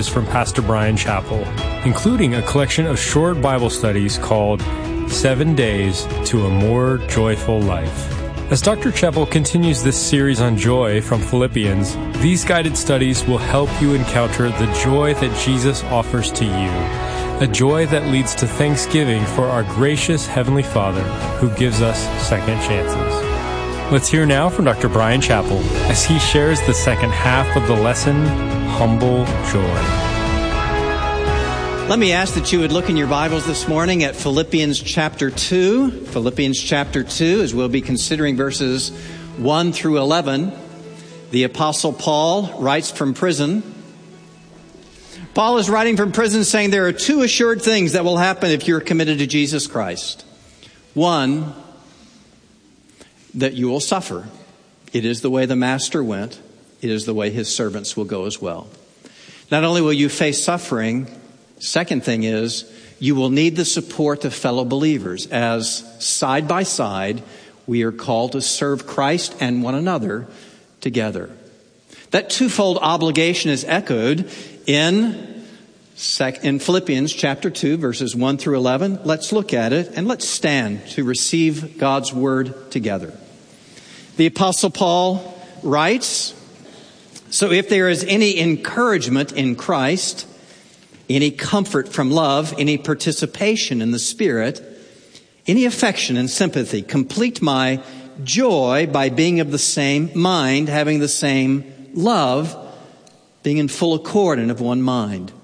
resources from Pastor Brian Chappell, including a collection of short Bible studies called 7 Days to a More Joyful Life. As Dr. Chappell continues this series on joy from Philippians, these guided studies will help you encounter the joy that Jesus offers to you, a joy that leads to thanksgiving for our gracious Heavenly Father who gives us second chances. Let's hear now from Dr. Brian Chappell as he shares the second half of the lesson, Humble Joy. Let me ask that you would look in your Bibles this morning at Philippians chapter 2. Philippians chapter 2, as we'll be considering verses 1 through 11. The Apostle Paul writes from prison. Paul is writing from prison saying there are two assured things that will happen if you're committed to Jesus Christ. One, that you will suffer. It is the way the Master went. It is the way his servants will go as well. Not only will you face suffering, second thing is you will need the support of fellow believers as side by side we are called to serve Christ and one another together. That twofold obligation is echoed in Philippians chapter 2, verses 1 through 11. Let's look at it and let's stand to receive God's word together. The Apostle Paul writes, "So if there is any encouragement in Christ, any comfort from love, any participation in the Spirit, any affection and sympathy, complete my joy by being of the same mind, having the same love, being in full accord and of one mind.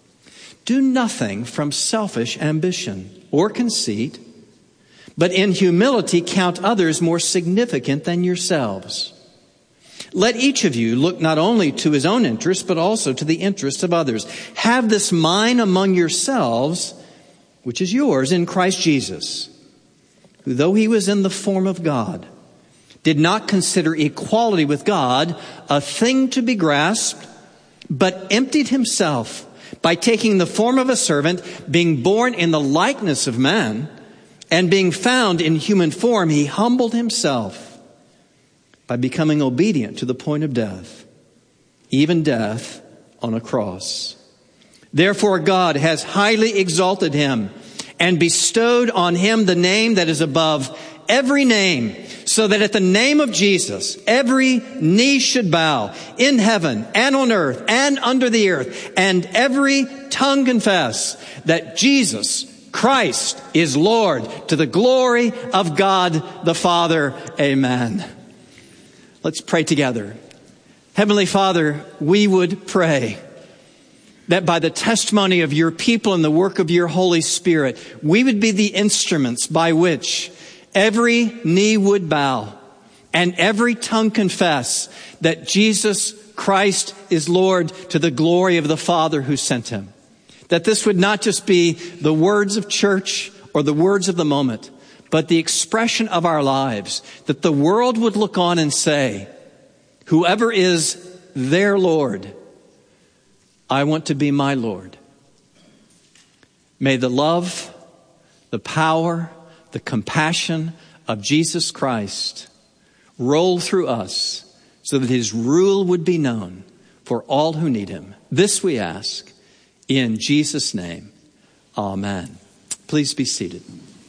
Do nothing from selfish ambition or conceit, but in humility count others more significant than yourselves. Let each of you look not only to his own interests, but also to the interests of others. Have this mind among yourselves, which is yours in Christ Jesus, who though he was in the form of God, did not consider equality with God a thing to be grasped, but emptied himself by taking the form of a servant, being born in the likeness of man, and being found in human form, he humbled himself by becoming obedient to the point of death, even death on a cross. Therefore God has highly exalted him and bestowed on him the name that is above every name, so that at the name of Jesus, every knee should bow in heaven and on earth and under the earth, and every tongue confess that Jesus Christ is Lord, to the glory of God the Father. Amen." Let's pray together. Heavenly Father, we would pray that by the testimony of your people and the work of your Holy Spirit, we would be the instruments by which every knee would bow and every tongue confess that Jesus Christ is Lord, to the glory of the Father who sent him. That this would not just be the words of church or the words of the moment, but the expression of our lives, that the world would look on and say, whoever is their Lord, I want to be my Lord. May the love, the power, the compassion of Jesus Christ roll through us so that his rule would be known for all who need him. This we ask in Jesus' name. Amen. Please be seated.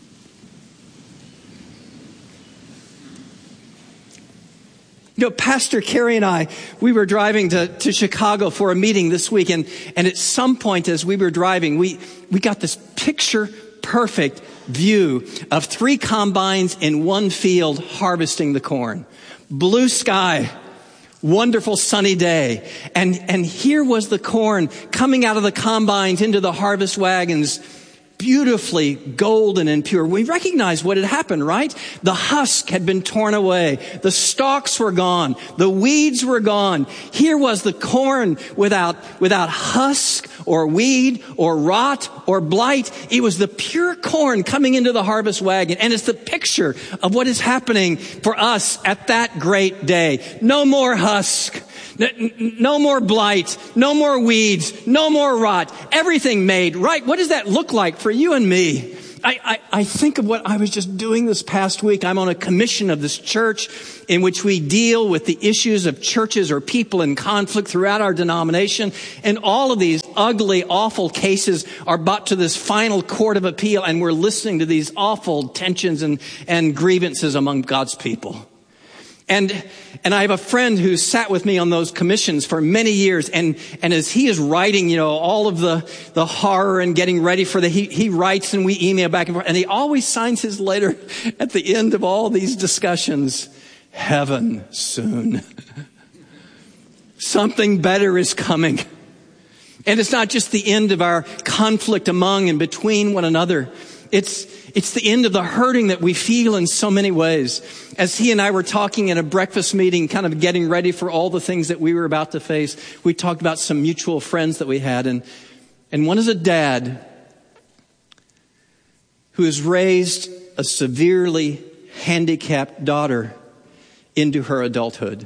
You know, Pastor Carrie and I, we were driving to Chicago for a meeting this week. And at some point as we were driving, we got this picture perfect view of 3 combines in one field harvesting the corn. Blue sky, wonderful sunny day. And here was the corn coming out of the combines into the harvest wagons, beautifully golden and pure. We recognize what had happened, right? The husk had been torn away. The stalks were gone. The weeds were gone. Here was the corn without husk or weed or rot or blight. It was the pure corn coming into the harvest wagon. And it's the picture of what is happening for us at that great day. No more husk. No more blight, no more weeds, no more rot, everything made right. What does that look like for you and me I think of what I was just doing this past week. I'm on a commission of this church in which we deal with the issues of churches or people in conflict throughout our denomination. And all of these ugly, awful cases are brought to this final court of appeal. And we're listening to these awful tensions and grievances among God's people. And I have a friend who sat with me on those commissions for many years. And as he is writing, all of the horror and getting ready for he writes and we email back and forth. And he always signs his letter at the end of all these discussions, heaven soon. Something better is coming. And it's not just the end of our conflict among and between one another. It's the end of the hurting that we feel in so many ways. As he and I were talking at a breakfast meeting, kind of getting ready for all the things that we were about to face, we talked about some mutual friends that we had. And one is a dad who has raised a severely handicapped daughter into her adulthood.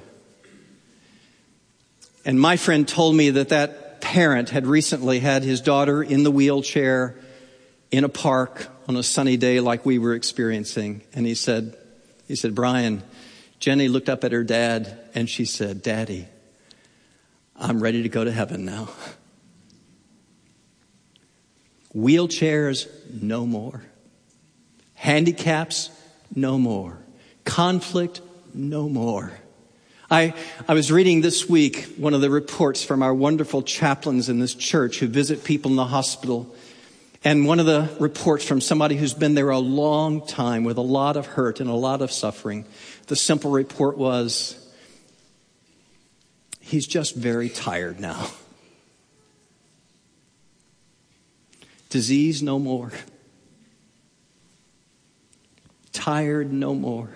And my friend told me that parent had recently had his daughter in the wheelchair in a park on a sunny day like we were experiencing. And he said, Brian, Jenny looked up at her dad and she said, Daddy, I'm ready to go to heaven now. Wheelchairs, no more. Handicaps, no more. Conflict, no more. I was reading this week one of the reports from our wonderful chaplains in this church who visit people in the hospital. And one of the reports from somebody who's been there a long time with a lot of hurt and a lot of suffering, the simple report was, he's just very tired now. Disease no more. Tired no more.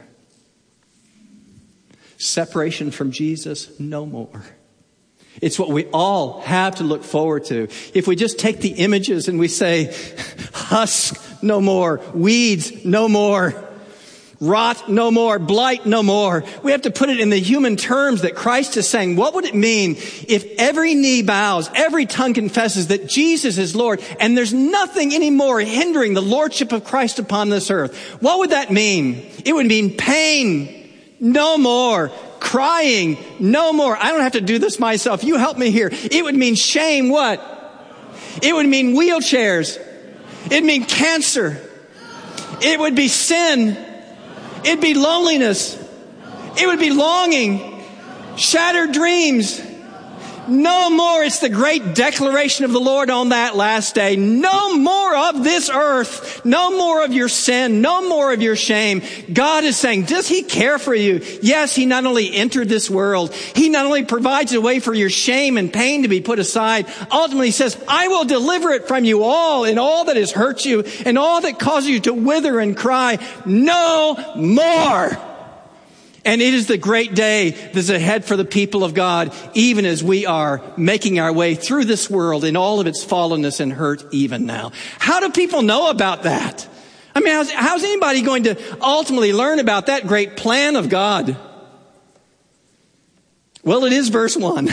Separation from Jesus no more. It's what we all have to look forward to. If we just take the images and we say, husk no more, weeds no more, rot no more, blight no more. We have to put it in the human terms that Christ is saying. What would it mean if every knee bows, every tongue confesses that Jesus is Lord, and there's nothing anymore hindering the lordship of Christ upon this earth? What would that mean? It would mean pain no more. Crying, no more. I don't have to do this myself. You help me here. It would mean shame, what? It would mean wheelchairs. It'd mean cancer. It would be sin. It'd be loneliness. It would be longing. Shattered dreams. No more. It's the great declaration of the Lord on that last day. No more of this earth. No more of your sin. No more of your shame. God is saying, does He care for you? Yes, He not only entered this world, He not only provides a way for your shame and pain to be put aside, ultimately He says, I will deliver it from you all and all that has hurt you and all that causes you to wither and cry. No more. And it is the great day that's ahead for the people of God, even as we are making our way through this world in all of its fallenness and hurt even now. How do people know about that? I mean, how's anybody going to ultimately learn about that great plan of God? Well, it is verse 1.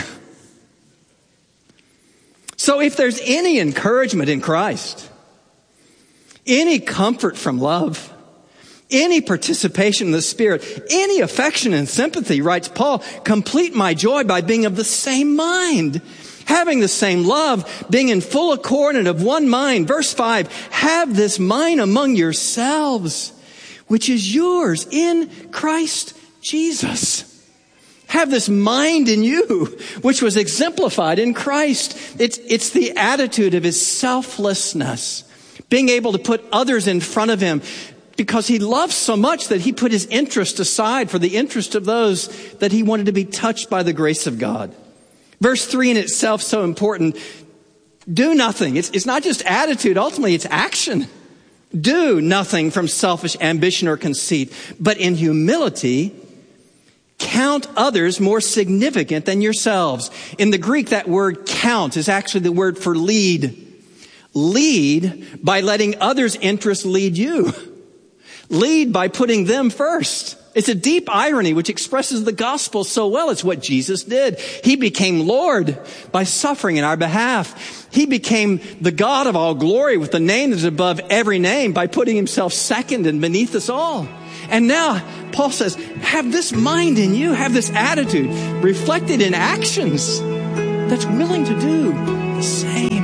So if there's any encouragement in Christ, any comfort from love, any participation in the Spirit, any affection and sympathy, writes Paul, complete my joy by being of the same mind, having the same love, being in full accord and of one mind. Verse 5, have this mind among yourselves, which is yours in Christ Jesus. Have this mind in you, which was exemplified in Christ. It's the attitude of His selflessness, being able to put others in front of Him, because He loves so much that He put His interest aside for the interest of those that He wanted to be touched by the grace of God. Verse 3 in itself so important. Do nothing. It's not just attitude. Ultimately, it's action. Do nothing from selfish ambition or conceit, but in humility, count others more significant than yourselves. In the Greek, that word count is actually the word for lead. Lead by letting others' interests lead you. Lead by putting them first. It's a deep irony which expresses the gospel so well. It's what Jesus did. He became Lord by suffering in our behalf. He became the God of all glory with the name that is above every name by putting himself second and beneath us all. And now Paul says, have this mind in you, have this attitude reflected in actions that's willing to do the same.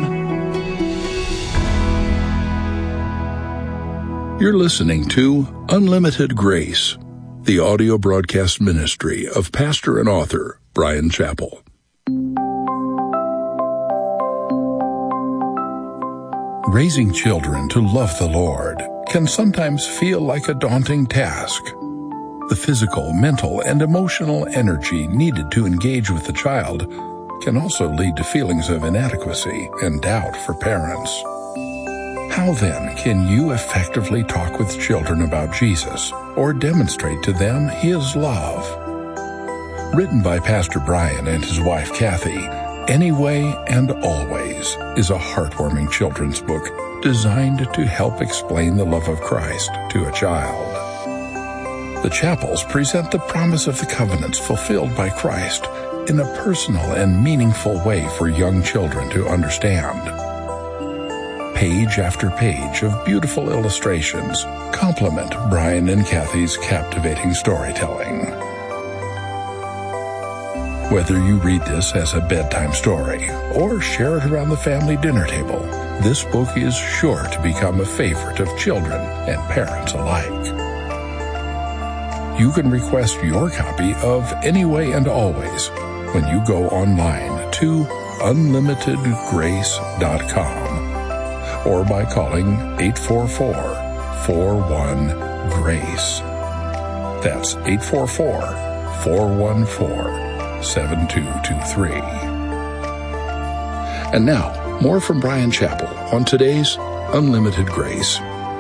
You're listening to Unlimited Grace, the audio broadcast ministry of pastor and author Bryan Chapell. Raising children to love the Lord can sometimes feel like a daunting task. The physical, mental, and emotional energy needed to engage with the child can also lead to feelings of inadequacy and doubt for parents. How then can you effectively talk with children about Jesus or demonstrate to them his love? Written by Pastor Bryan and his wife Kathy, Anyway and Always is a heartwarming children's book designed to help explain the love of Christ to a child. The Chapels present the promise of the covenants fulfilled by Christ in a personal and meaningful way for young children to understand. Page after page of beautiful illustrations complement Bryan and Kathy's captivating storytelling. Whether you read this as a bedtime story or share it around the family dinner table, this book is sure to become a favorite of children and parents alike. You can request your copy of Anyway and Always when you go online to unlimitedgrace.com. or by calling 844-41-GRACE. That's 844-414-7223. And now, more from Bryan Chapell on today's Unlimited Grace.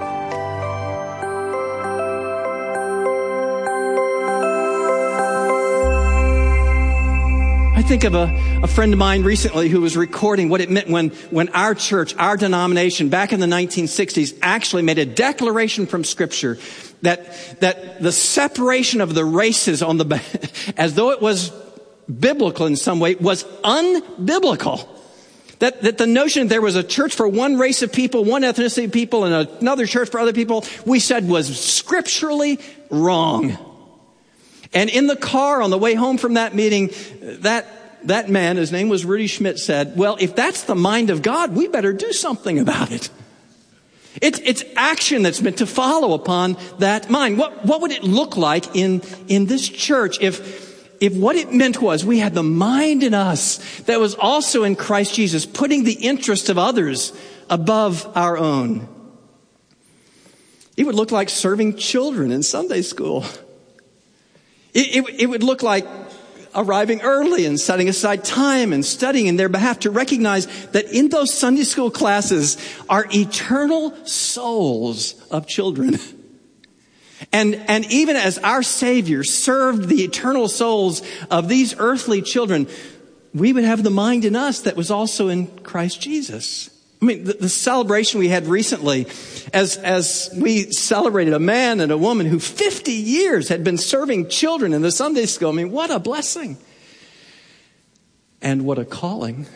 I think of a friend of mine recently who was recording what it meant when our church, our denomination, back in the 1960s, actually made a declaration from Scripture that the separation of the races on the as though it was biblical in some way was unbiblical. That the notion that there was a church for one race of people, one ethnicity of people, and another church for other people, we said was scripturally wrong. And in the car on the way home from that meeting, that man, his name was Rudy Schmidt, said, well, if that's the mind of God, we better do something about it. It's action that's meant to follow upon that mind. What would it look like in this church if what it meant was we had the mind in us that was also in Christ Jesus, putting the interest of others above our own? It would look like serving children in Sunday school. It would look like arriving early and setting aside time and studying in their behalf to recognize that in those Sunday school classes are eternal souls of children. And even as our Savior served the eternal souls of these earthly children, we would have the mind in us that was also in Christ Jesus. I mean, the celebration we had recently, as we celebrated a man and a woman who 50 years had been serving children in the Sunday school. I mean, what a blessing. And what a calling.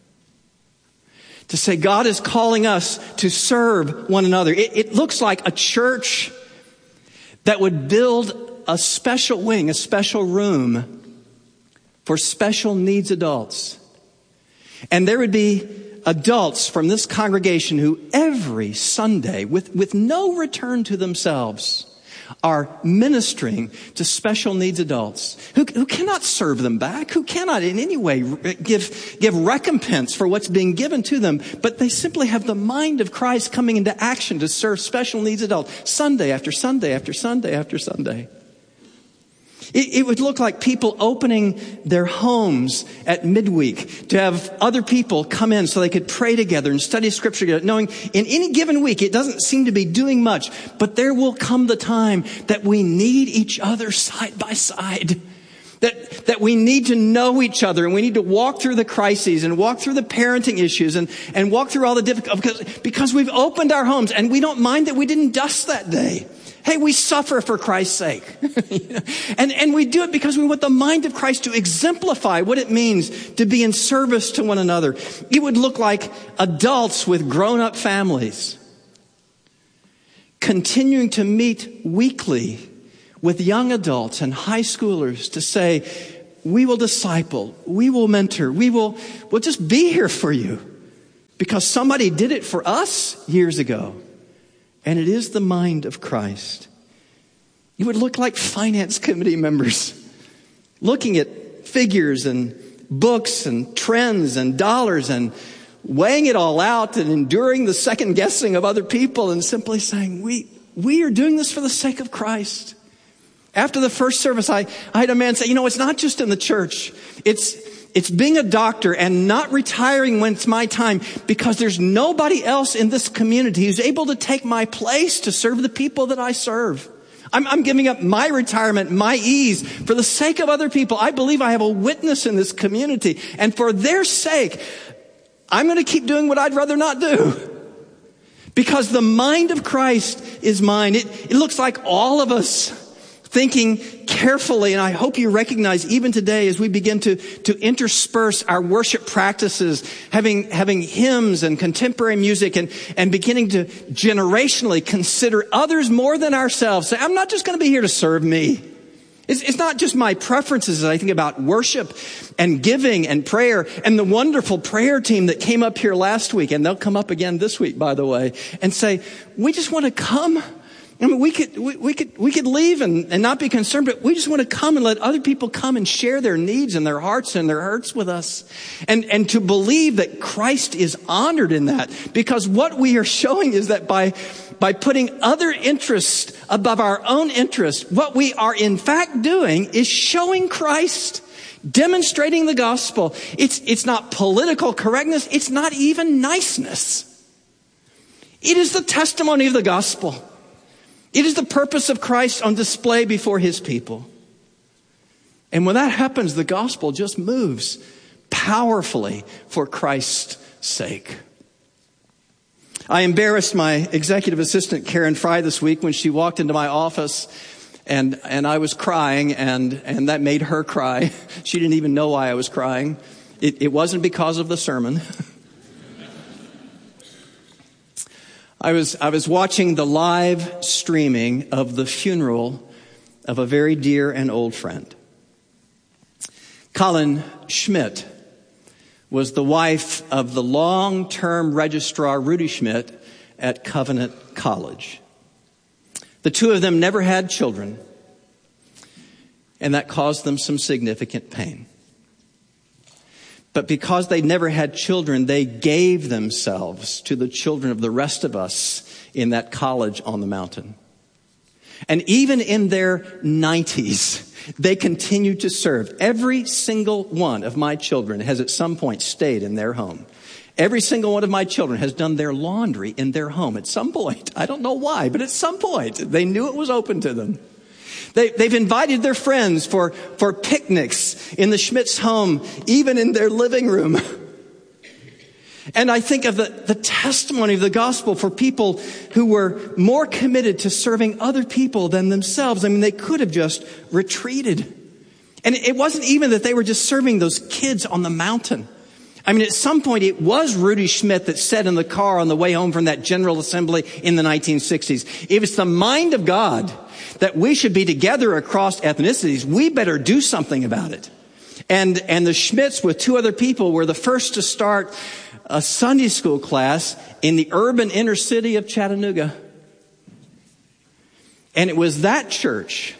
To say God is calling us to serve one another. It looks like a church that would build a special wing, a special room for special needs adults. And there would be adults from this congregation who every Sunday, with no return to themselves, are ministering to special needs adults who cannot serve them back, who cannot in any way give recompense for what's being given to them, but they simply have the mind of Christ coming into action to serve special needs adults Sunday after Sunday after Sunday after Sunday. It would look like people opening their homes at midweek to have other people come in so they could pray together and study Scripture together, knowing in any given week it doesn't seem to be doing much, but there will come the time that we need each other side by side. That we need to know each other, and we need to walk through the crises and walk through the parenting issues and walk through all the difficulties because we've opened our homes and we don't mind that we didn't dust that day. Hey, we suffer for Christ's sake. And we do it because we want the mind of Christ to exemplify what it means to be in service to one another. It would look like adults with grown-up families continuing to meet weekly with young adults and high schoolers to say, we will disciple, we will mentor, we'll just be here for you because somebody did it for us years ago. And it is the mind of Christ. You would look like finance committee members looking at figures and books and trends and dollars and weighing it all out and enduring the second guessing of other people and simply saying, we are doing this for the sake of Christ. After the first service, I had a man say, it's not just in the church. It's being a doctor and not retiring when it's my time because there's nobody else in this community who's able to take my place to serve the people that I serve. I'm giving up my retirement, my ease for the sake of other people. I believe I have a witness in this community. And for their sake, I'm going to keep doing what I'd rather not do. Because the mind of Christ is mine. It looks like all of us thinking carefully, and I hope you recognize even today as we begin to intersperse our worship practices, having hymns and contemporary music and beginning to generationally consider others more than ourselves. Say, I'm not just going to be here to serve me. It's not just my preferences as I think about worship and giving and prayer and the wonderful prayer team that came up here last week, and they'll come up again this week, by the way, and say, we just want to come. I mean, we could leave and not be concerned, but we just want to come and let other people come and share their needs and their hearts and their hurts with us. And to believe that Christ is honored in that, because what we are showing is that by putting other interests above our own interest, what we are in fact doing is showing Christ, demonstrating the gospel. It's not political correctness. It's not even niceness. It is the testimony of the gospel. It is the purpose of Christ on display before his people. And when that happens, the gospel just moves powerfully for Christ's sake. I embarrassed my executive assistant, Karen Fry, this week when she walked into my office and I was crying and that made her cry. She didn't even know why I was crying. It wasn't because of the sermon. I was watching the live streaming of the funeral of a very dear and old friend. Colin Schmidt was the wife of the long-term registrar Rudy Schmidt at Covenant College. The two of them never had children, and that caused them some significant pain. But because they never had children, they gave themselves to the children of the rest of us in that college on the mountain. And even in their 90s, they continued to serve. Every single one of my children has at some point stayed in their home. Every single one of my children has done their laundry in their home at some point. I don't know why, but at some point they knew it was open to them. They've invited their friends for picnics in the Schmidt's home, even in their living room. And I think of the testimony of the gospel for people who were more committed to serving other people than themselves. I mean, they could have just retreated. And it wasn't even that they were just serving those kids on the mountain. I mean, at some point, it was Rudy Schmidt that said in the car on the way home from that General Assembly in the 1960s, if it's the mind of God that we should be together across ethnicities, we better do something about it. And the Schmidts with two other people were the first to start a Sunday school class in the urban inner city of Chattanooga. And it was that church,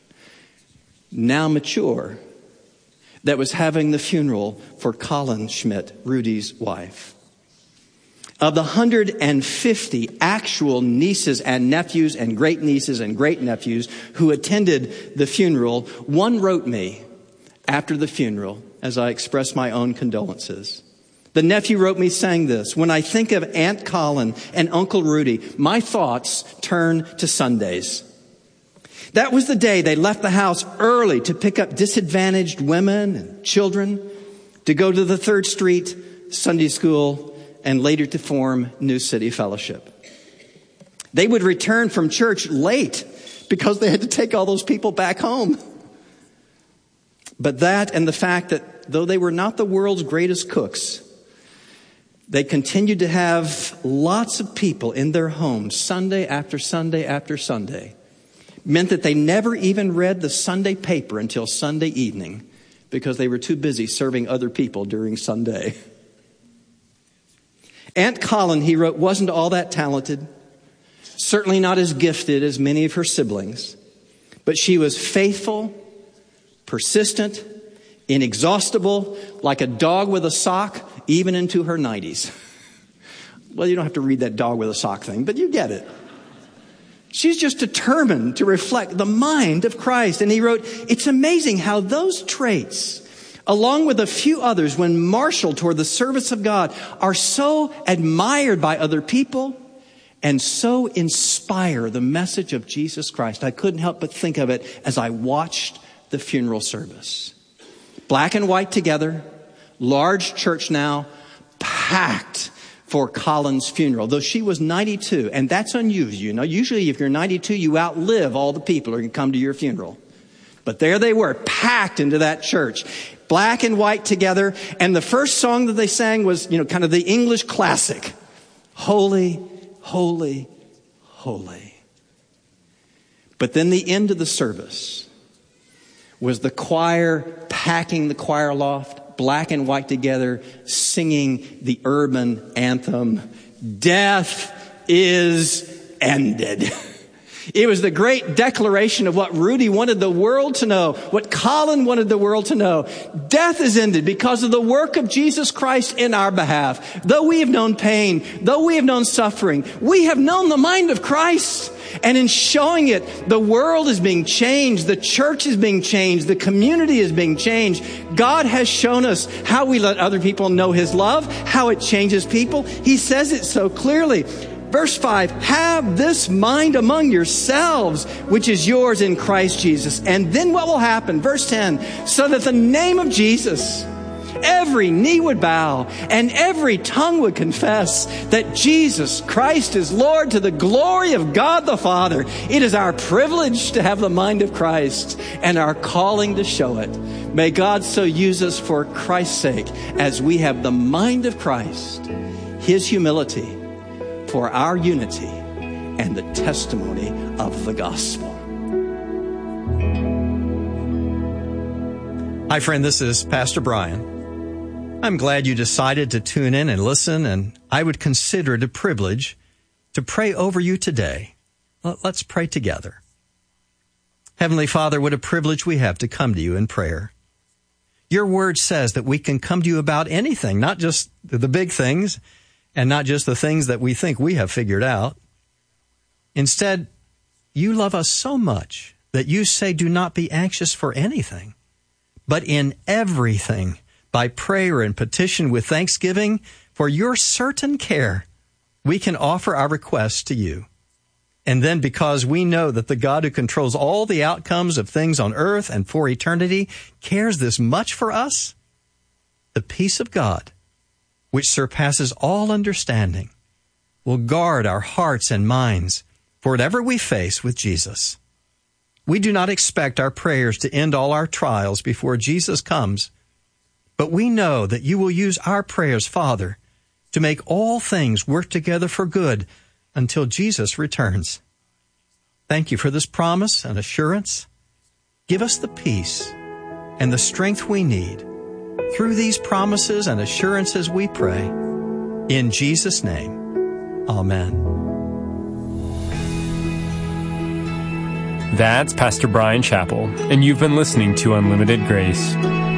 now mature, that was having the funeral for Colin Schmidt, Rudy's wife. Of the 150 actual nieces and nephews and great nieces and great nephews who attended the funeral, one wrote me after the funeral as I expressed my own condolences. The nephew wrote me saying this: when I think of Aunt Colin and Uncle Rudy, my thoughts turn to Sundays. That was the day they left the house early to pick up disadvantaged women and children, to go to the 3rd Street Sunday School, and later to form New City Fellowship. They would return from church late because they had to take all those people back home. But that and the fact that though they were not the world's greatest cooks, they continued to have lots of people in their homes Sunday after Sunday after Sunday, meant that they never even read the Sunday paper until Sunday evening because they were too busy serving other people during Sunday. Aunt Colin, he wrote, wasn't all that talented, certainly not as gifted as many of her siblings, but she was faithful, persistent, inexhaustible, like a dog with a sock, even into her 90s. Well, you don't have to read that dog with a sock thing, but you get it. She's just determined to reflect the mind of Christ. And he wrote, it's amazing how those traits, along with a few others, when marshaled toward the service of God, are so admired by other people and so inspire the message of Jesus Christ. I couldn't help but think of it as I watched the funeral service. Black and white together, large church now, packed for Colin's funeral, though she was 92, and that's unusual. You know, usually if you're 92, you outlive all the people who are going to come to your funeral. But there they were, packed into that church, black and white together, and the first song that they sang was, kind of the English classic, Holy, Holy, Holy. But then the end of the service was the choir packing the choir loft, black and white together, singing the urban anthem, Death is Ended. It was the great declaration of what Rudy wanted the world to know, what Colin wanted the world to know. Death is ended because of the work of Jesus Christ in our behalf. Though we have known pain, though we have known suffering, we have known the mind of Christ. And in showing it, the world is being changed. The church is being changed. The community is being changed. God has shown us how we let other people know His love, how it changes people. He says it so clearly. Verse 5, have this mind among yourselves, which is yours in Christ Jesus. And then what will happen? Verse 10, so that the name of Jesus, every knee would bow and every tongue would confess that Jesus Christ is Lord to the glory of God the Father. It is our privilege to have the mind of Christ and our calling to show it. May God so use us for Christ's sake as we have the mind of Christ, His humility, for our unity and the testimony of the gospel. Hi, friend. This is Pastor Brian. I'm glad you decided to tune in and listen, and I would consider it a privilege to pray over you today. Let's pray together. Heavenly Father, what a privilege we have to come to you in prayer. Your word says that we can come to you about anything, not just the big things, and not just the things that we think we have figured out. Instead, you love us so much that you say, do not be anxious for anything, but in everything, by prayer and petition with thanksgiving, for your certain care, we can offer our requests to you. And then because we know that the God who controls all the outcomes of things on earth and for eternity cares this much for us, the peace of God, which surpasses all understanding, will guard our hearts and minds for whatever we face with Jesus. We do not expect our prayers to end all our trials before Jesus comes, but we know that you will use our prayers, Father, to make all things work together for good until Jesus returns. Thank you for this promise and assurance. Give us the peace and the strength we need. Through these promises and assurances we pray. In Jesus' name, amen. That's Pastor Brian Chappell, and you've been listening to Unlimited Grace.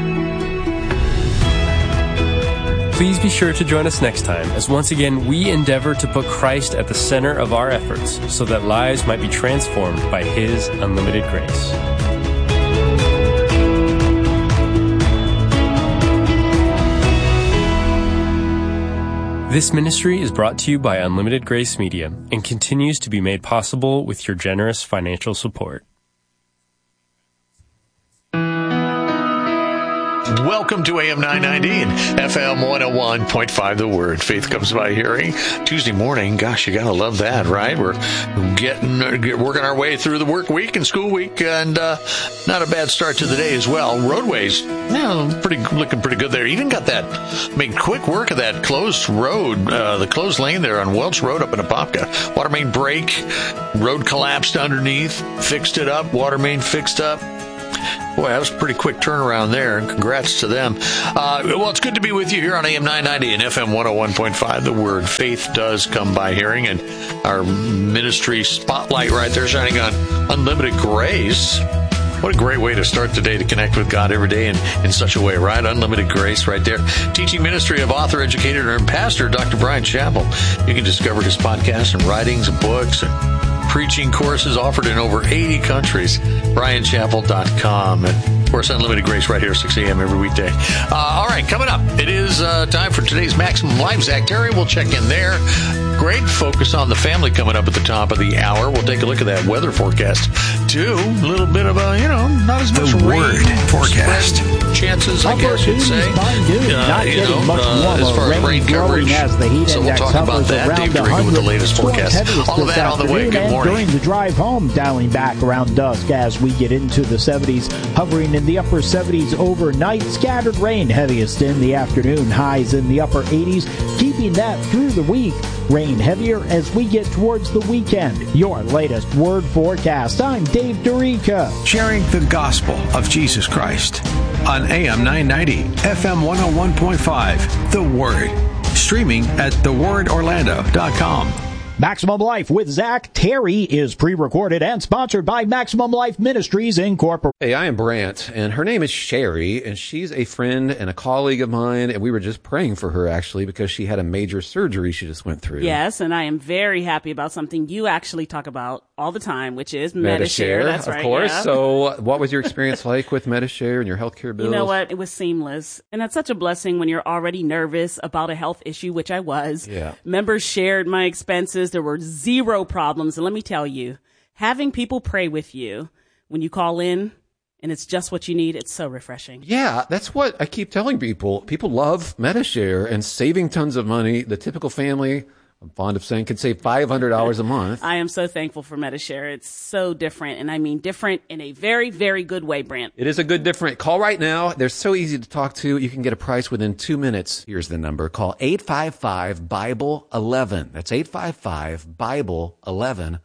Please be sure to join us next time as once again we endeavor to put Christ at the center of our efforts so that lives might be transformed by His unlimited grace. This ministry is brought to you by Unlimited Grace Media and continues to be made possible with your generous financial support. welcome to AM 990 and FM 101.5, The Word. Faith comes by hearing. Tuesday morning, gosh, you gotta love that, right? We're working our way through the work week and school week, and not a bad start to the day as well. Roadways, looking pretty good there. Even got made quick work of that closed road, the closed lane there on Welch Road up in Apopka. Water main break, road collapsed underneath, fixed it up, water main fixed up. Boy, that was a pretty quick turnaround there, and congrats to them. Well, it's good to be with you here on AM 990 and FM 101.5. The Word. Faith does come by hearing, and our ministry spotlight right there shining on Unlimited Grace. What a great way to start the day to connect with God every day in such a way, right? Unlimited Grace right there. Teaching ministry of author, educator, and pastor, Dr. Bryan Chapell. You can discover his podcasts and writings and books and preaching courses offered in over 80 countries. BryanChapell.com. And, of course, Unlimited Grace right here, 6 a.m. every weekday. All right, coming up, it is time for today's Maximum Life. Zach Terry will check in there. Great focus on the family coming up at the top of the hour. We'll take a look at that weather forecast, too. A little bit of a, not as much rain. Word forecast. Chances, I guess you'd say. Not getting much warmer. As far as rain coverage. As the heat So we'll talk about that. Dave Dorigo with the latest forecast. All of that on the way. Good morning. During the drive home, dialing back around dusk as we get into the 70s, hovering in the upper 70s overnight. Scattered rain, heaviest in the afternoon. Highs in the upper 80s, keeping that through the week. Rain heavier as we get towards the weekend. Your latest Word forecast. I'm Dave Dorigo. Sharing the gospel of Jesus Christ on AM 990, FM 101.5, The Word. Streaming at thewordorlando.com. Maximum Life with Zach Terry is pre-recorded and sponsored by Maximum Life Ministries, Incorporated. Hey, I am Brant, and her name is Sherry, and she's a friend and a colleague of mine, and we were just praying for her, actually, because she had a major surgery she just went through. Yes, and I am very happy about something you actually talk about all the time, which is Medi-Share. That's right, of course. Yeah. So what was your experience like with Medi-Share and your healthcare bills? You know what? It was seamless. And that's such a blessing when you're already nervous about a health issue, which I was. Yeah. Members shared my expenses. There were zero problems. And let me tell you, having people pray with you when you call in and it's just what you need, it's so refreshing. Yeah, that's what I keep telling people. People love Medi-Share and saving tons of money. The typical family, I'm fond of saying, can save $500 a month. I am so thankful for Medi-Share. It's so different, and I mean different in a very, very good way, Brant. It is a good different. Call right now. They're so easy to talk to. You can get a price within 2 minutes. Here's the number. Call 855-BIBLE-11. That's 855-BIBLE-11.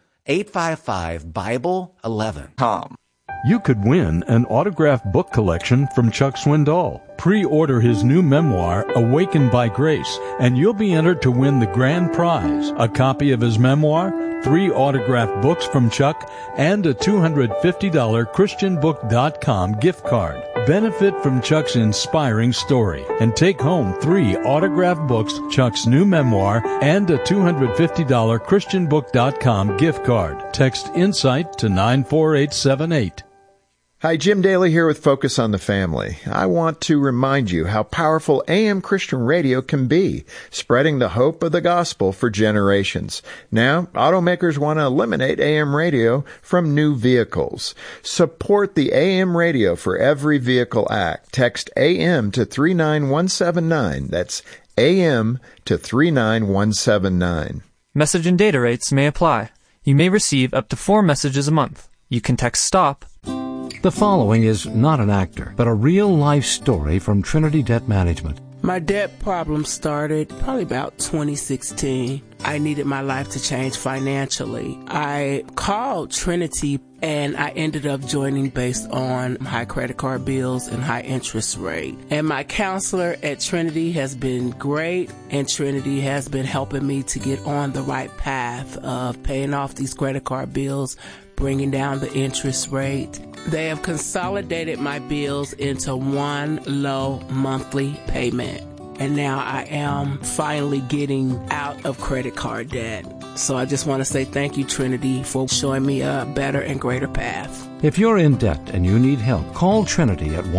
855-BIBLE-11. You could win an autographed book collection from Chuck Swindoll. Pre-order his new memoir, Awakened by Grace, and you'll be entered to win the grand prize, a copy of his memoir, 3 autographed books from Chuck, and a $250 ChristianBook.com gift card. Benefit from Chuck's inspiring story and take home 3 autographed books, Chuck's new memoir, and a $250 ChristianBook.com gift card. Text INSIGHT to 94878. Hi, Jim Daly here with Focus on the Family. I want to remind you how powerful AM Christian radio can be, spreading the hope of the gospel for generations. Now, automakers want to eliminate AM radio from new vehicles. Support the AM radio for Every Vehicle Act. Text AM to 39179. That's AM to 39179. Message and data rates may apply. You may receive up to 4 messages a month. You can text STOP. The following is not an actor, but a real-life story from Trinity Debt Management. My debt problem started probably about 2016. I needed my life to change financially. I called Trinity and I ended up joining based on high credit card bills and high interest rate. And my counselor at Trinity has been great, and Trinity has been helping me to get on the right path of paying off these credit card bills, bringing down the interest rate. They have consolidated my bills into one low monthly payment. And now I am finally getting out of credit card debt. So I just want to say thank you, Trinity, for showing me a better and greater path. If you're in debt and you need help, call Trinity at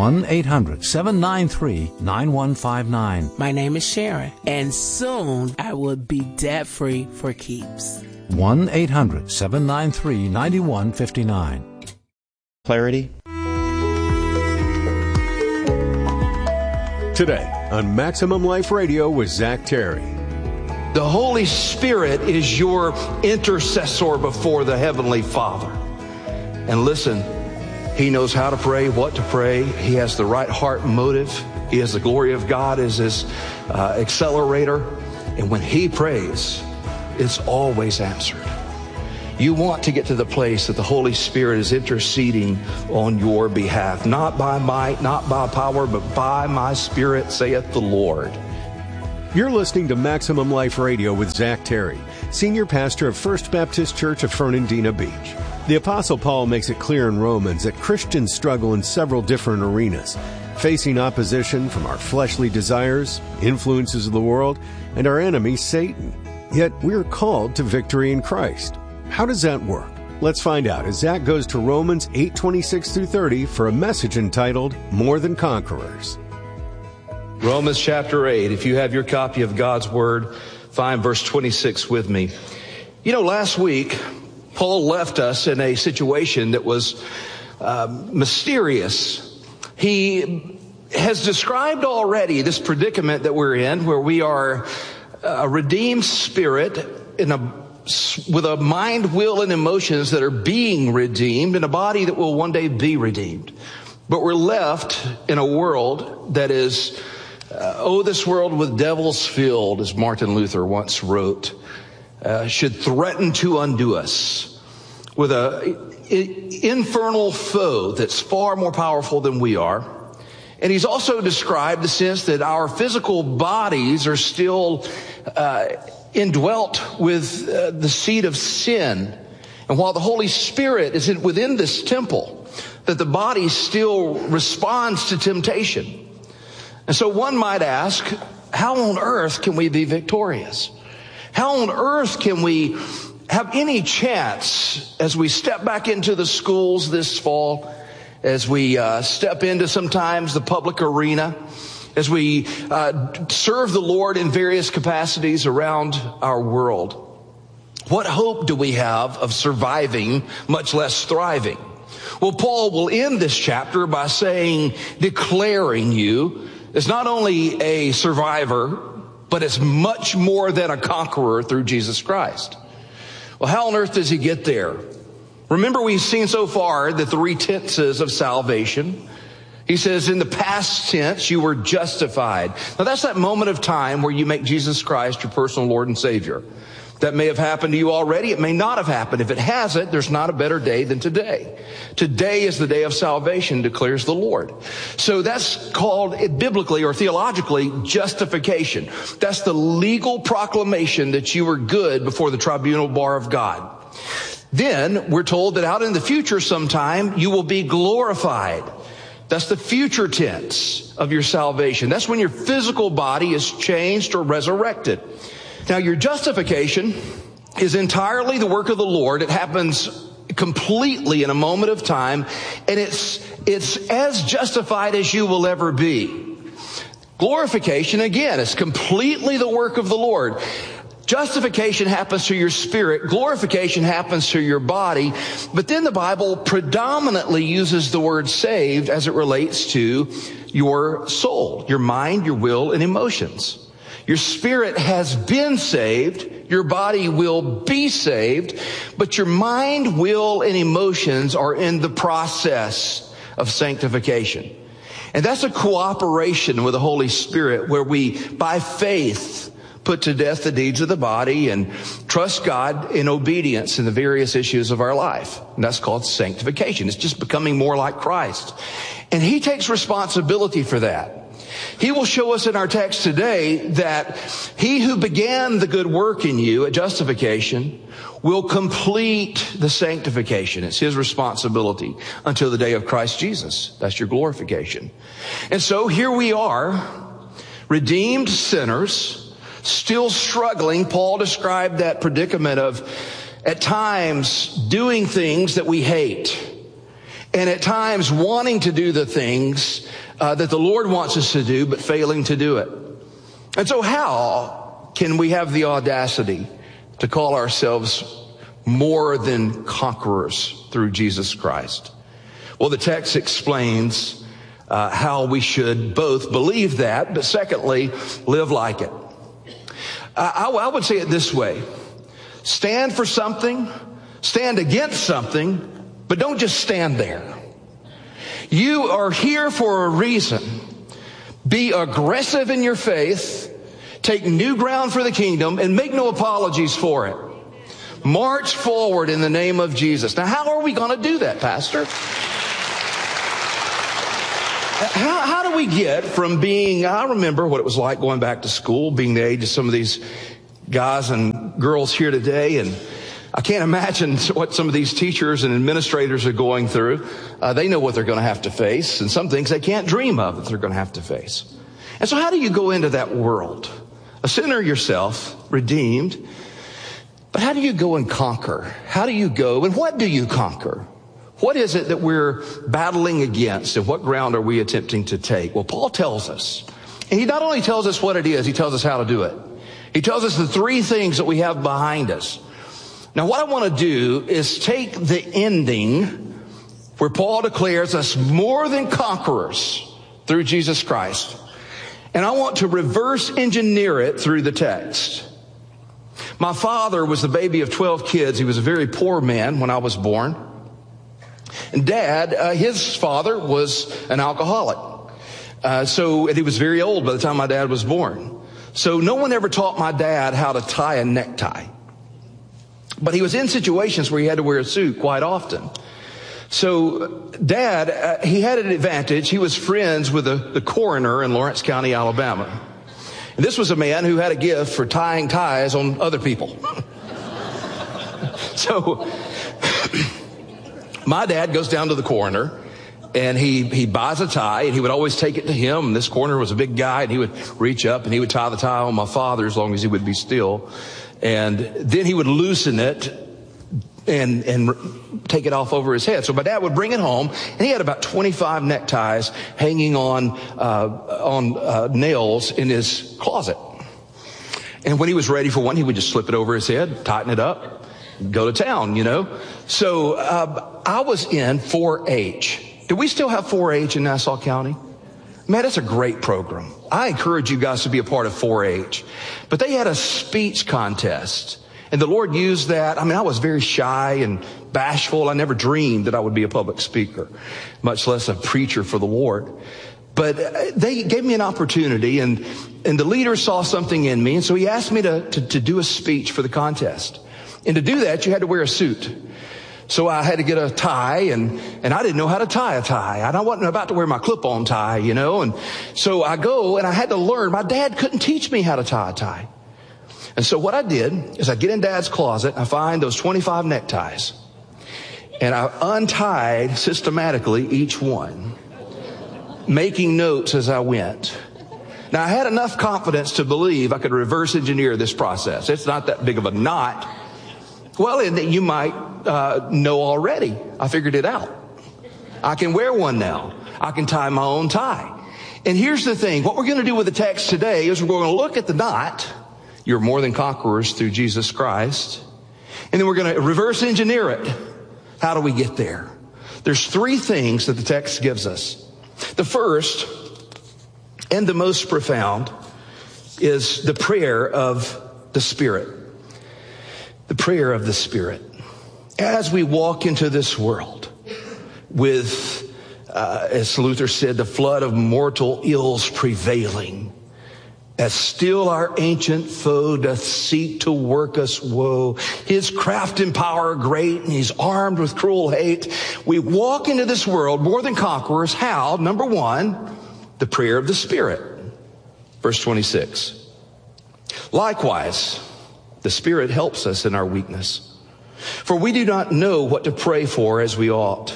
1-800-793-9159. My name is Sharon, and soon I will be debt-free for keeps. 1-800-793-9159. Clarity. Today on Maximum Life Radio with Zach Terry. The Holy Spirit is your intercessor before the Heavenly Father. And listen, He knows how to pray, what to pray. He has the right heart motive. He has the glory of God as His accelerator. And when He prays, it's always answered. You want to get to the place that the Holy Spirit is interceding on your behalf, not by might, not by power, but by my Spirit, saith the Lord. You're listening to Maximum Life Radio with Zach Terry, Senior Pastor of First Baptist Church of Fernandina Beach. The Apostle Paul makes it clear in Romans that Christians struggle in several different arenas, facing opposition from our fleshly desires, influences of the world, and our enemy, Satan. Yet we're called to victory in Christ. How does that work? Let's find out as Zach goes to Romans 8:26-30 for a message entitled, More Than Conquerors. Romans chapter 8. If you have your copy of God's Word, find verse 26 with me. You know, last week, Paul left us in a situation that was mysterious. He has described already this predicament that we're in, where we are a redeemed spirit with a mind, will, and emotions that are being redeemed, and a body that will one day be redeemed. But we're left in a world that is, this world with devils filled, as Martin Luther once wrote, should threaten to undo us with an infernal foe that's far more powerful than we are. And he's also described the sense that our physical bodies are still indwelt with the seed of sin. And while the Holy Spirit is within this temple, that the body still responds to temptation. And so one might ask, how on earth can we be victorious? How on earth can we have any chance as we step back into the schools this fall, as we step into sometimes the public arena, as we serve the Lord in various capacities around our world? What hope do we have of surviving, much less thriving? Well, Paul will end this chapter by declaring you as not only a survivor, but as much more than a conqueror through Jesus Christ. Well, how on earth does he get there? Remember, we've seen so far the three tenses of salvation. He says in the past tense, you were justified. Now that's that moment of time where you make Jesus Christ your personal Lord and Savior. That may have happened to you already. It may not have happened. If it hasn't, there's not a better day than today. Today is the day of salvation, declares the Lord. So that's called biblically or theologically justification. That's the legal proclamation that you were good before the tribunal bar of God. Then we're told that out in the future sometime you will be glorified. That's the future tense of your salvation. That's when your physical body is changed or resurrected. Now, your justification is entirely the work of the Lord. It happens completely in a moment of time, and it's as justified as you will ever be. Glorification, again, is completely the work of the Lord. Justification happens through your spirit. Glorification happens through your body. But then the Bible predominantly uses the word saved as it relates to your soul, your mind, your will, and emotions. Your spirit has been saved. Your body will be saved. But your mind, will, and emotions are in the process of sanctification. And that's a cooperation with the Holy Spirit where we, by faith, put to death the deeds of the body and trust God in obedience in the various issues of our life. And that's called sanctification. It's just becoming more like Christ. And he takes responsibility for that. He will show us in our text today that he who began the good work in you at justification will complete the sanctification. It's his responsibility until the day of Christ Jesus. That's your glorification. And so here we are, redeemed sinners, still struggling. Paul described that predicament of at times doing things that we hate, and at times wanting to do the things that the Lord wants us to do, but failing to do it. And so how can we have the audacity to call ourselves more than conquerors through Jesus Christ? Well, the text explains how we should both believe that, but secondly, live like it. I would say it this way. Stand for something, stand against something, but don't just stand there. You are here for a reason. Be aggressive in your faith, take new ground for the kingdom, and make no apologies for it. March forward in the name of Jesus. Now, how are we going to do that, Pastor? How do we get from being, I remember what it was like going back to school, being the age of some of these guys and girls here today, and I can't imagine what some of these teachers and administrators are going through. They know what they're going to have to face, and some things they can't dream of that they're going to have to face. And so how do you go into that world? A sinner yourself, redeemed, but how do you go and conquer? How do you go, and what do you conquer? What is it that we're battling against, and what ground are we attempting to take? Well, Paul tells us, and he not only tells us what it is, he tells us how to do it. He tells us the three things that we have behind us. Now, what I want to do is take the ending where Paul declares us more than conquerors through Jesus Christ, and I want to reverse engineer it through the text. My father was the baby of 12 kids. He was a very poor man when I was born. And Dad, his father was an alcoholic. And he was very old by the time my dad was born. So no one ever taught my dad how to tie a necktie. But he was in situations where he had to wear a suit quite often. So Dad, he had an advantage. He was friends with the coroner in Lawrence County, Alabama. And this was a man who had a gift for tying ties on other people. So my dad goes down to the coroner, and he buys a tie, and he would always take it to him. And this coroner was a big guy, and he would reach up and he would tie the tie on my father as long as he would be still. And then he would loosen it and take it off over his head. So my dad would bring it home, and he had about 25 neckties hanging on nails in his closet. And when he was ready for one, he would just slip it over his head, tighten it up, go to town, you know. So I was in 4-H. Do we still have 4-H in Nassau County? Man, that's a great program. I encourage you guys to be a part of 4-H. But they had a speech contest, and the Lord used that. I mean, I was very shy and bashful. I never dreamed that I would be a public speaker, much less a preacher for the Lord. But they gave me an opportunity, and the leader saw something in me, and so he asked me to do a speech for the contest. And to do that, you had to wear a suit. So I had to get a tie, and I didn't know how to tie a tie. I wasn't about to wear my clip-on tie, you know. And so I go, and I had to learn. My dad couldn't teach me how to tie a tie. And so what I did is I get in Dad's closet, I find those 25 neckties, and I untied systematically each one, making notes as I went. Now, I had enough confidence to believe I could reverse engineer this process. It's not that big of a knot. Well, you might know already. I figured it out. I can wear one now. I can tie my own tie. And here's the thing. What we're going to do with the text today is we're going to look at the knot. You're more than conquerors through Jesus Christ. And then we're going to reverse engineer it. How do we get there? There's three things that the text gives us. The first and the most profound is the prayer of the Spirit. The prayer of the Spirit. As we walk into this world with, as Luther said, the flood of mortal ills prevailing, as still our ancient foe doth seek to work us woe, his craft and power great, and he's armed with cruel hate. We walk into this world more than conquerors. How? Number one, the prayer of the Spirit. Verse 26. Likewise, the Spirit helps us in our weakness. For we do not know what to pray for as we ought,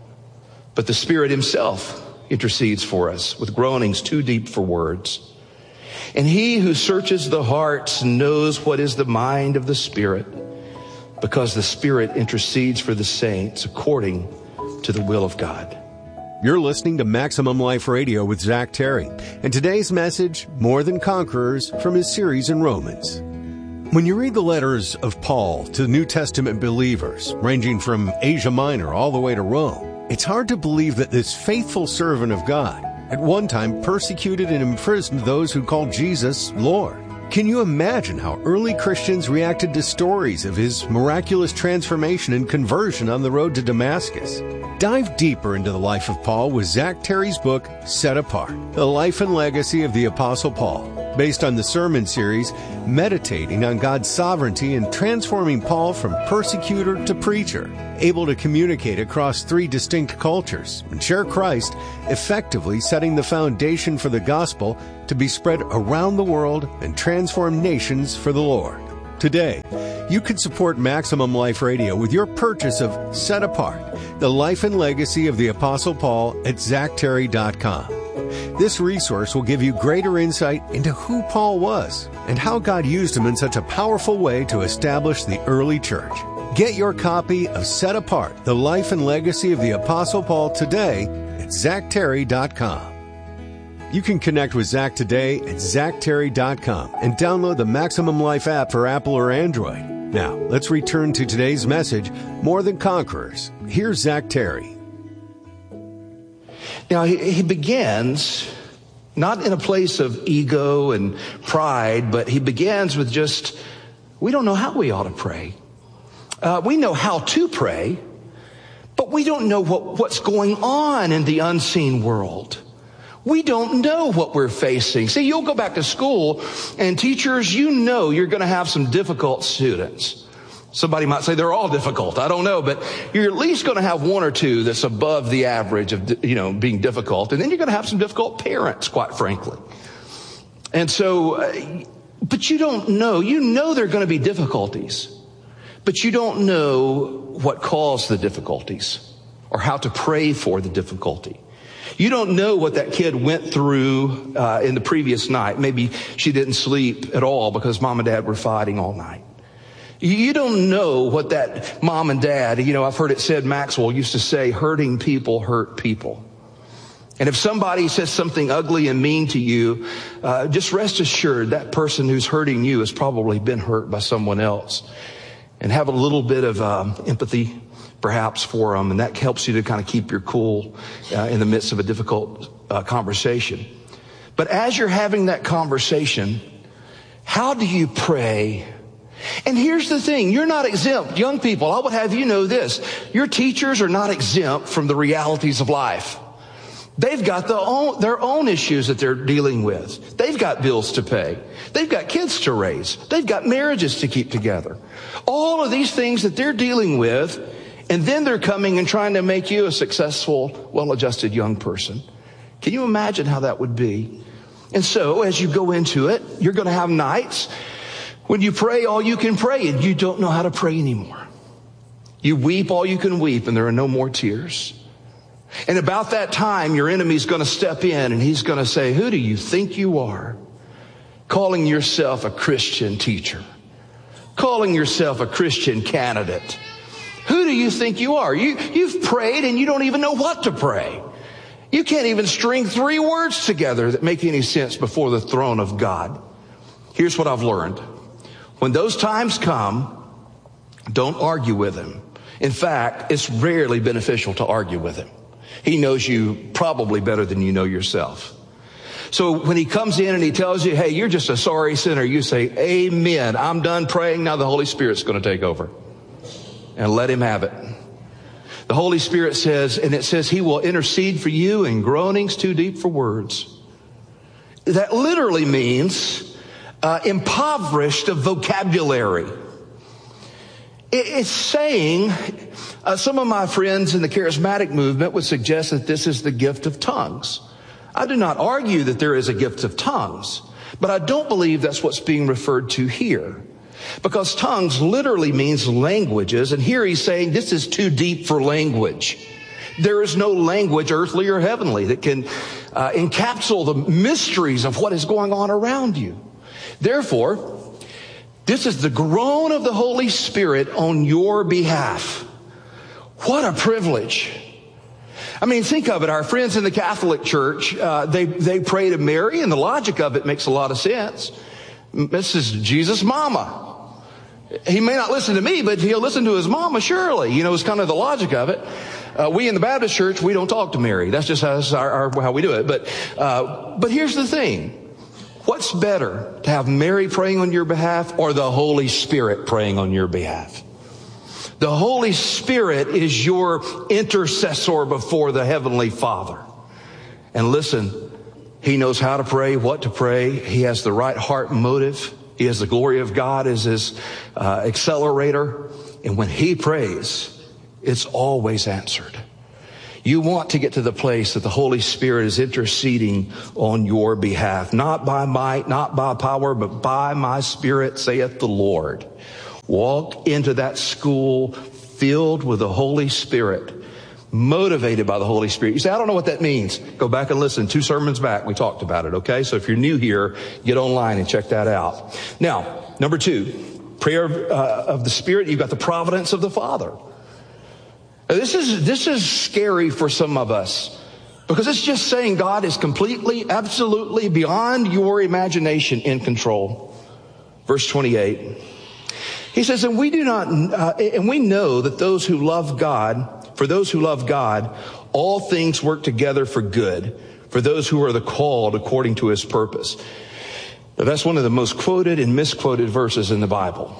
but the Spirit himself intercedes for us with groanings too deep for words. And he who searches the hearts knows what is the mind of the Spirit, because the Spirit intercedes for the saints according to the will of God. You're listening to Maximum Life Radio with Zach Terry, and today's message, More Than Conquerors, from his series in Romans. When you read the letters of Paul to New Testament believers, ranging from Asia Minor all the way to Rome, It's hard to believe that this faithful servant of God at one time persecuted and imprisoned those who called Jesus Lord. Can you imagine how early Christians reacted to stories of his miraculous transformation and conversion on the road to Damascus? Dive deeper into the life of Paul with Zach Terry's book, Set Apart, The Life and Legacy of the Apostle Paul, based on the sermon series meditating on God's sovereignty and transforming Paul from persecutor to preacher, able to communicate across 3 distinct cultures and share Christ, effectively setting the foundation for the gospel to be spread around the world and transform nations for the Lord. Today, you can support Maximum Life Radio with your purchase of Set Apart, The Life and Legacy of the Apostle Paul at ZachTerry.com. This resource will give you greater insight into who Paul was and how God used him in such a powerful way to establish the early church. Get your copy of Set Apart, The Life and Legacy of the Apostle Paul today at ZachTerry.com. You can connect with Zach today at ZachTerry.com and download the Maximum Life app for Apple or Android. Now, let's return to today's message, More Than Conquerors. Here's Zach Terry. Now, he begins not in a place of ego and pride, but he begins with just, we don't know how we ought to pray. We know how to pray, but we don't know what's going on in the unseen world. We don't know what we're facing. See, you'll go back to school, and teachers, you know you're going to have some difficult students. Somebody might say they're all difficult. I don't know, but you're at least going to have 1 or 2 that's above the average of, being difficult. And then you're going to have some difficult parents, quite frankly. And so, but you don't know. You know there are going to be difficulties, but you don't know what caused the difficulties or how to pray for the difficulty. You don't know what that kid went through in the previous night. Maybe she didn't sleep at all because mom and dad were fighting all night. You don't know what that mom and dad, I've heard it said, Maxwell used to say, hurting people hurt people. And if somebody says something ugly and mean to you, just rest assured that person who's hurting you has probably been hurt by someone else. And have a little bit of empathy perhaps for them, and that helps you to kind of keep your cool in the midst of a difficult conversation. But as you're having that conversation, how do you pray? And here's the thing, you're not exempt. Young people, I would have you know this. Your teachers are not exempt from the realities of life. They've got their own issues that they're dealing with. They've got bills to pay. They've got kids to raise. They've got marriages to keep together. All of these things that they're dealing with, and then they're coming and trying to make you a successful, well-adjusted young person. Can you imagine how that would be? And so as you go into it, you're going to have nights when you pray all you can pray and you don't know how to pray anymore. You weep all you can weep and there are no more tears. And about that time, your enemy's going to step in and he's going to say, who do you think you are? Calling yourself a Christian teacher. Calling yourself a Christian candidate. Who do you think you are? You've prayed and you don't even know what to pray. You can't even string 3 words together that make any sense before the throne of God. Here's what I've learned. When those times come, don't argue with him. In fact, it's rarely beneficial to argue with him. He knows you probably better than you know yourself. So when he comes in and he tells you, hey, you're just a sorry sinner, you say, amen. I'm done praying. Now the Holy Spirit's going to take over. And let him have it. The Holy Spirit says, and it says he will intercede for you in groanings too deep for words. That literally means impoverished of vocabulary. It's saying, some of my friends in the charismatic movement would suggest that this is the gift of tongues. I do not argue that there is a gift of tongues, but I don't believe that's what's being referred to here. Because tongues literally means languages, and here he's saying this is too deep for language. There is no language, earthly or heavenly, that can encapsulate the mysteries of what is going on around you. Therefore, this is the groan of the Holy Spirit on your behalf. What a privilege. I mean, think of it. Our friends in the Catholic Church, they pray to Mary, and the logic of it makes a lot of sense. This is Jesus' mama. He may not listen to me, but he'll listen to his mama, surely. You know, it's kind of the logic of it. We in the Baptist church, we don't talk to Mary. That's just how we do it. But here's the thing. What's better, to have Mary praying on your behalf or the Holy Spirit praying on your behalf? The Holy Spirit is your intercessor before the Heavenly Father. And listen, He knows how to pray, what to pray. He has the right heart motive. He has the glory of God as His accelerator. And when He prays, it's always answered. You want to get to the place that the Holy Spirit is interceding on your behalf. Not by might, not by power, but by my Spirit, saith the Lord. Walk into that school filled with the Holy Spirit, motivated by the Holy Spirit. You say, I don't know what that means. Go back and listen. 2 sermons back, we talked about it, okay? So if you're new here, get online and check that out. Now, number 2, prayer of the Spirit, you've got the providence of the Father. Now, this is scary for some of us, because it's just saying God is completely, absolutely beyond your imagination in control. Verse 28. He says, and we know that those who love God, for those who love God, all things work together for good, for those who are the called according to His purpose. Now, that's one of the most quoted and misquoted verses in the Bible.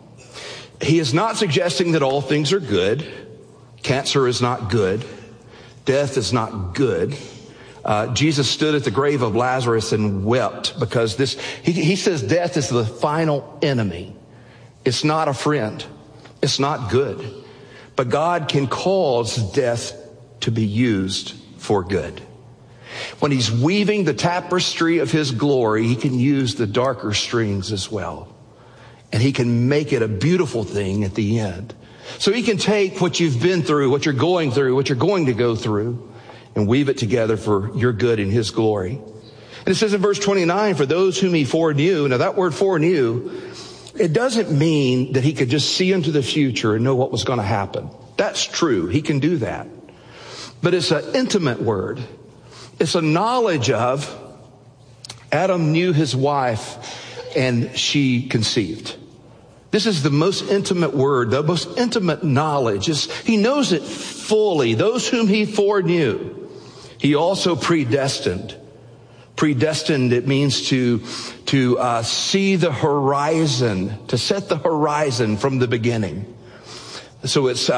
He is not suggesting that all things are good. Cancer is not good. Death is not good. Jesus stood at the grave of Lazarus and wept because he says death is the final enemy. It's not a friend. It's not good. But God can cause death to be used for good. When He's weaving the tapestry of His glory, He can use the darker strings as well. And He can make it a beautiful thing at the end. So He can take what you've been through, what you're going through, what you're going to go through, and weave it together for your good in His glory. And it says in verse 29, for those whom He foreknew. Now that word foreknew, it doesn't mean that He could just see into the future and know what was going to happen. That's true. He can do that. But it's an intimate word. It's a knowledge of Adam knew his wife and she conceived. This is the most intimate word, the most intimate knowledge. He knows it fully. Those whom He foreknew, He also predestined. Predestined, it means to see the horizon, to set the horizon from the beginning. So it's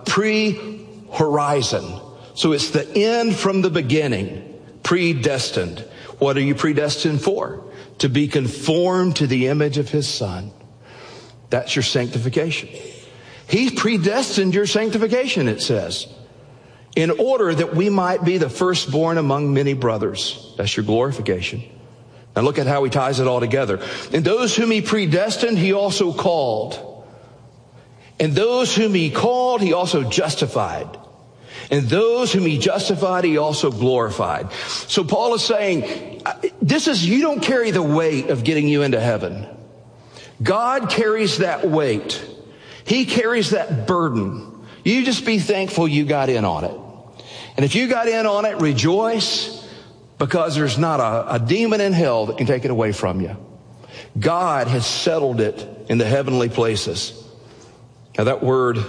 pre-horizon. So it's the end from the beginning. Predestined. What are you predestined for? To be conformed to the image of His Son. That's your sanctification. He predestined your sanctification, it says, in order that we might be the firstborn among many brothers. That's your glorification. Now look at how He ties it all together. And those whom He predestined, He also called. And those whom He called, He also justified. And those whom He justified, He also glorified. So Paul is saying, you don't carry the weight of getting you into heaven. God carries that weight. He carries that burden. You just be thankful you got in on it. And if you got in on it, rejoice, because there's not a demon in hell that can take it away from you. God has settled it in the heavenly places. Now that word,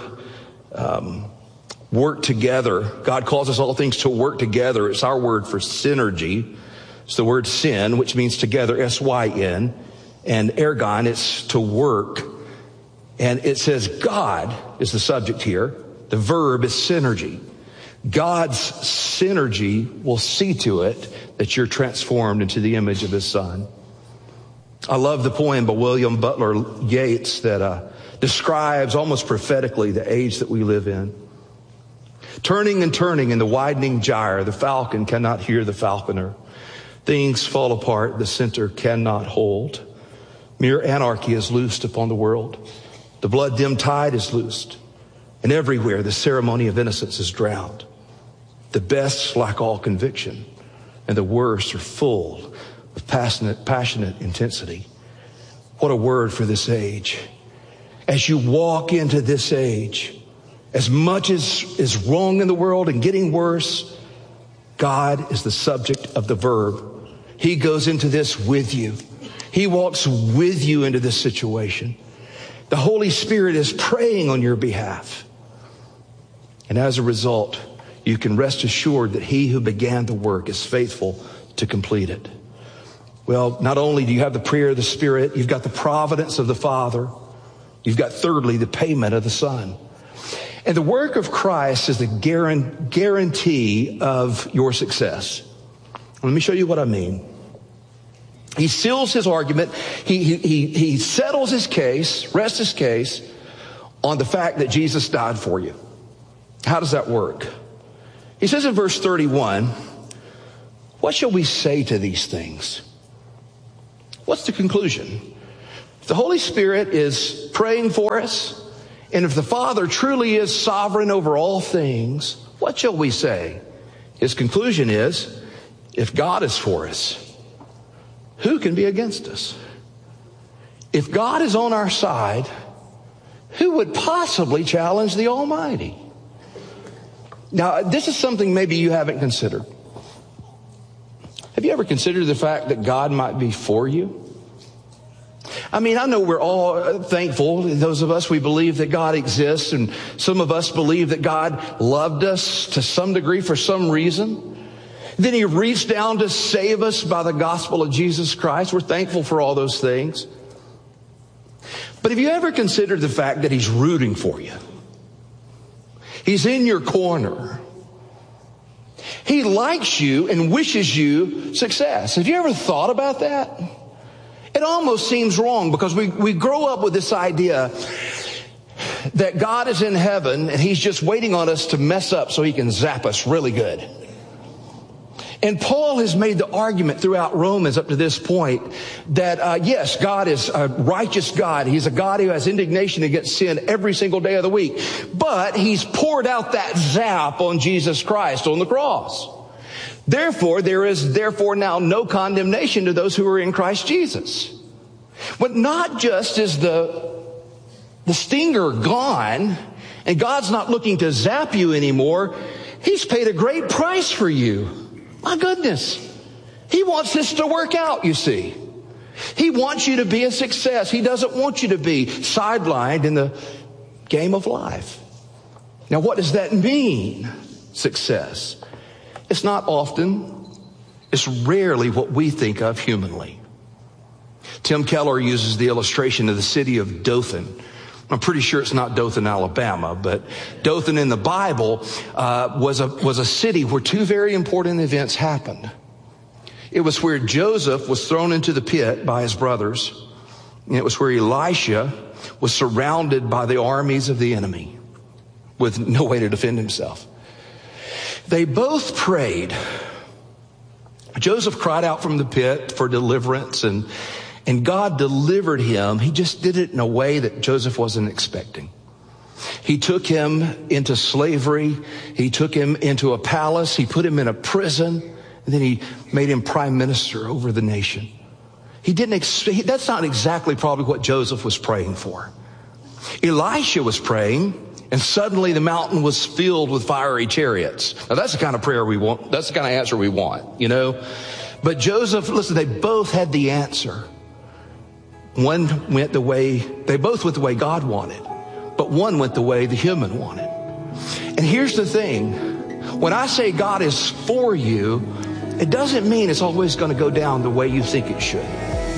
work together, God calls us all things to work together. It's our word for synergy. It's the word syn, which means together, S-Y-N. And ergon, it's to work. And it says God is the subject here. The verb is synergy. God's synergy will see to it that you're transformed into the image of His Son. I love the poem by William Butler Yeats that describes almost prophetically the age that we live in. Turning and turning in the widening gyre, the falcon cannot hear the falconer. Things fall apart, the center cannot hold. Mere anarchy is loosed upon the world. The blood-dimmed tide is loosed. And everywhere the ceremony of innocence is drowned. The best lack all conviction, and the worst are full of passionate intensity. What a word for this age. As you walk into this age, as much as is wrong in the world and getting worse, God is the subject of the verb. He goes into this with you. He walks with you into this situation. The Holy Spirit is praying on your behalf. And as a result, you can rest assured that He who began the work is faithful to complete it. Well, not only do you have the prayer of the Spirit, you've got the providence of the Father. You've got, thirdly, the payment of the Son. And the work of Christ is the guarantee of your success. Let me show you what I mean. He seals his argument. He settles his case, rests his case on the fact that Jesus died for you. How does that work? He says in verse 31, what shall we say to these things? What's the conclusion? If the Holy Spirit is praying for us, and if the Father truly is sovereign over all things, what shall we say? His conclusion is, if God is for us, who can be against us? If God is on our side, who would possibly challenge the Almighty? Now, this is something maybe you haven't considered. Have you ever considered the fact that God might be for you? I mean, I know we're all thankful. Those of us, we believe that God exists, and some of us believe that God loved us to some degree for some reason. Then He reached down to save us by the gospel of Jesus Christ. We're thankful for all those things. But have you ever considered the fact that He's rooting for you? He's in your corner. He likes you and wishes you success. Have you ever thought about that? It almost seems wrong because we grow up with this idea that God is in heaven and He's just waiting on us to mess up so He can zap us really good. And Paul has made the argument throughout Romans up to this point that, yes, God is a righteous God. He's a God who has indignation against sin every single day of the week. But He's poured out that zap on Jesus Christ on the cross. Therefore, there is now no condemnation to those who are in Christ Jesus. But not just is the stinger gone and God's not looking to zap you anymore. He's paid a great price for you. My goodness. He wants this to work out, you see. He wants you to be a success. He doesn't want you to be sidelined in the game of life. Now, what does that mean, success? It's not often, it's rarely what we think of humanly. Tim Keller uses the illustration of the city of Dothan. I'm pretty sure it's not Dothan, Alabama, but Dothan in the Bible was a city where two very important events happened. It was where Joseph was thrown into the pit by his brothers, and it was where Elisha was surrounded by the armies of the enemy with no way to defend himself. They both prayed. Joseph cried out from the pit for deliverance, and God delivered him. He just did it in a way that Joseph wasn't expecting. He took him into slavery. He took him into a palace. He put him in a prison. And then he made him prime minister over the nation. That's not exactly probably what Joseph was praying for. Elisha was praying, and suddenly the mountain was filled with fiery chariots. Now that's the kind of prayer we want. That's the kind of answer we want, you know. But Joseph, listen, they both had the answer. They both went the way God wanted, but one went the way the human wanted. And here's the thing. When I say God is for you, it doesn't mean it's always going to go down the way you think it should.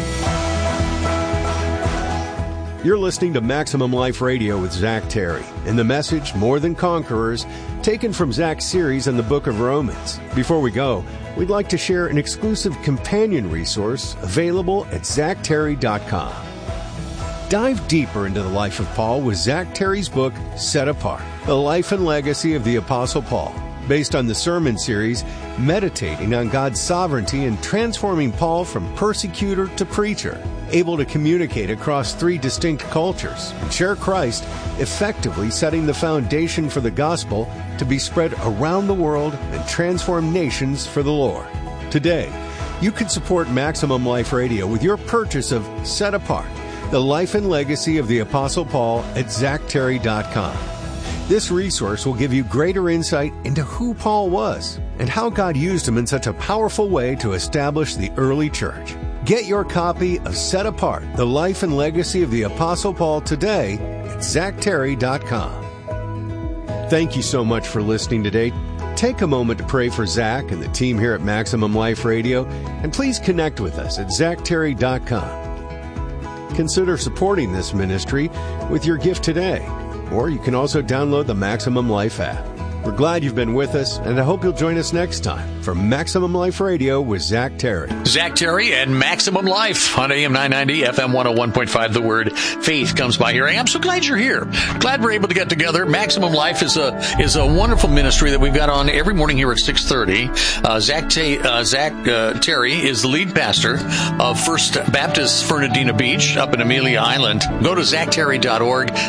You're listening to Maximum Life Radio with Zach Terry and the message, More Than Conquerors, taken from Zach's series on the book of Romans. Before we go, we'd like to share an exclusive companion resource available at ZachTerry.com. Dive deeper into the life of Paul with Zach Terry's book, Set Apart, The Life and Legacy of the Apostle Paul, based on the sermon series meditating on God's sovereignty and transforming Paul from persecutor to preacher, able to communicate across 3 distinct cultures and share Christ, effectively setting the foundation for the gospel to be spread around the world and transform nations for the Lord. Today, you can support Maximum Life Radio with your purchase of Set Apart, The Life and Legacy of the Apostle Paul at ZachTerry.com. This resource will give you greater insight into who Paul was and how God used him in such a powerful way to establish the early church. Get your copy of Set Apart, The Life and Legacy of the Apostle Paul today at ZachTerry.com. Thank you so much for listening today. Take a moment to pray for Zach and the team here at Maximum Life Radio, and please connect with us at ZachTerry.com. Consider supporting this ministry with your gift today, or you can also download the Maximum Life app. We're glad you've been with us, and I hope you'll join us next time for Maximum Life Radio with Zach Terry. Zach Terry and Maximum Life on AM 990, FM 101.5. The Word. Faith comes by hearing. I'm so glad you're here. Glad we're able to get together. Maximum Life is a wonderful ministry that we've got on every morning here at 6:30. Zach Terry is the lead pastor of First Baptist Fernandina Beach up in Amelia Island. Go to ZachTerry.org.